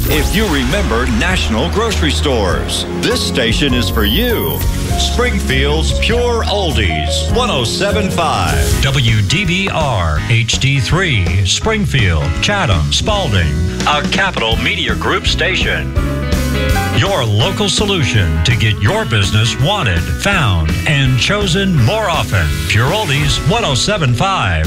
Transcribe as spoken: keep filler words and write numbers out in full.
If you remember National Grocery Stores, this station is for you. Springfield's Pure Oldies, one oh seven point five. W D B R H D three, Springfield, Chatham, Spalding, a Capital Media Group station. Your local solution to get your business wanted, found, and chosen more often. Pure Oldies, one oh seven point five.